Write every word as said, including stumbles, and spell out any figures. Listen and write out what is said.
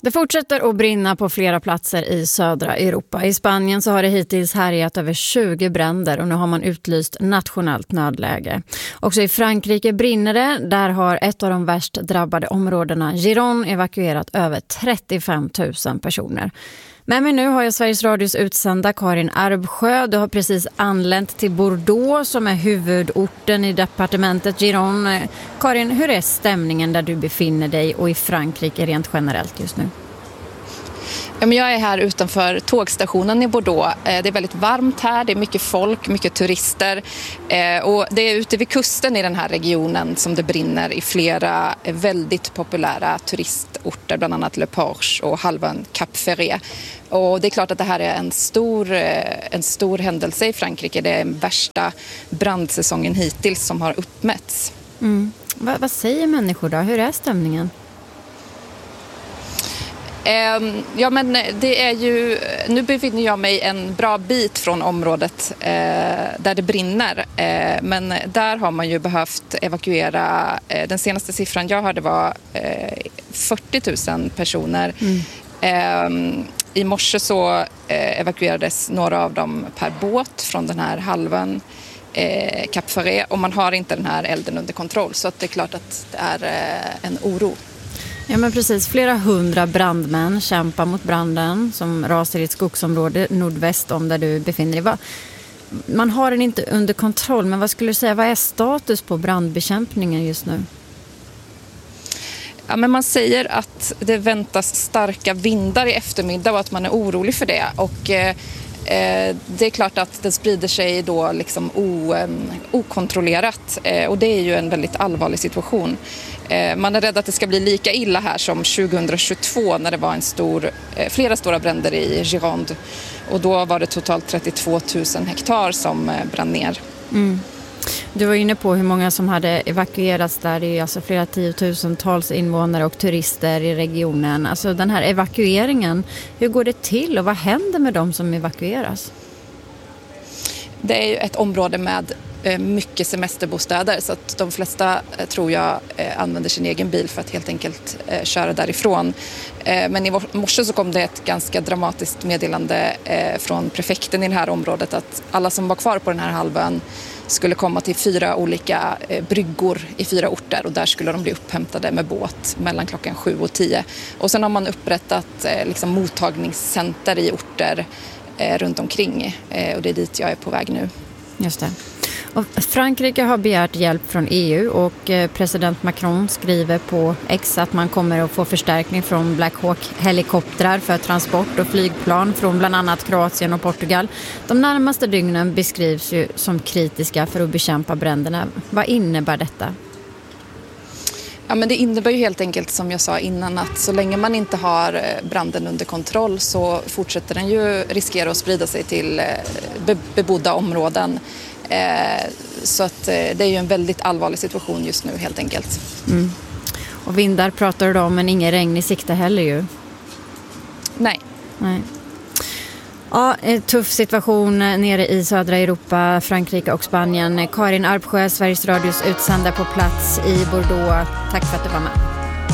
Det fortsätter att brinna på flera platser i södra Europa. I Spanien så har det hittills härjat över tjugo bränder och nu har man utlyst nationellt nödläge. Också i Frankrike brinner det. Där har ett av de värst drabbade områdena, Gironde, evakuerat över trettiofem tusen personer. Med mig nu har jag Sveriges Radios utsända Karin Arbsjö. Du har precis anlänt till Bordeaux som är huvudorten i departementet Gironde. Karin, hur är stämningen där du befinner dig och i Frankrike rent generellt just nu? Ja, men jag är här utanför tågstationen i Bordeaux. Det är väldigt varmt här, det är mycket folk, mycket turister. Och det är ute vid kusten i den här regionen som det brinner i flera väldigt populära turistorter, bland annat Le Porche och halvön Cap Ferret. Och det är klart att det här är en stor, en stor händelse i Frankrike. Det är den värsta brandsäsongen hittills som har uppmätts. Mm. Va, vad säger människor då? Hur är stämningen? Ja, men det är ju, nu befinner jag mig en bra bit från området eh, där det brinner. Eh, men där har man ju behövt evakuera, eh, den senaste siffran jag hörde var eh, fyrtio tusen personer. Mm. Eh, I morse så eh, evakuerades några av dem per båt från den här halvön eh, Cap Ferret, och man har inte den här elden under kontroll, så att det är klart att det är eh, en oro. Ja, men precis. Flera hundra brandmän kämpar mot branden som rasar i ett skogsområde nordväst om där du befinner dig. Man har den inte under kontroll, men vad skulle du säga, vad är status på brandbekämpningen just nu? Ja, men man säger att det väntas starka vindar i eftermiddag och att man är orolig för det. Och eh, det är klart att det sprider sig då liksom o, eh, okontrollerat, eh, och det är ju en väldigt allvarlig situation. Eh, man är rädd att det ska bli lika illa här som tjugohundratjugotvå när det var en stor, eh, flera stora bränder i Gironde. Och då var det totalt trettiotvå tusen hektar som eh, brann ner. Mm. Du var inne på hur många som hade evakuerats där. Det är alltså flera tiotusentals invånare och turister i regionen. Alltså den här evakueringen, hur går det till och vad händer med de som evakueras? Det är ju ett område med mycket semesterbostäder, så att de flesta, tror jag, använder sin egen bil för att helt enkelt köra därifrån. Men i morse så kom det ett ganska dramatiskt meddelande från prefekten i det här området att alla som var kvar på den här halvön skulle komma till fyra olika bryggor i fyra orter, och där skulle de bli upphämtade med båt mellan klockan sju och tio. Och sen har man upprättat liksom mottagningscenter i orter runt omkring, och det är dit jag är på väg nu. Just det. Och Frankrike har begärt hjälp från E U och president Macron skriver på X att man kommer att få förstärkning från Black Hawk-helikoptrar för transport och flygplan från bland annat Kroatien och Portugal. De närmaste dygnen beskrivs ju som kritiska för att bekämpa bränderna. Vad innebär detta? Ja, men det innebär ju helt enkelt, som jag sa innan, att så länge man inte har branden under kontroll så fortsätter den ju riskera att sprida sig till bebodda områden. Så att det är ju en väldigt allvarlig situation just nu helt enkelt. Mm. Och vindar pratar du om, men ingen regn i sikte heller ju. Nej. Nej. Ja, en tuff situation nere i södra Europa, Frankrike och Spanien. Karin Arbsjö, Sveriges Radios utsända på plats i Bordeaux. Tack för att du var med.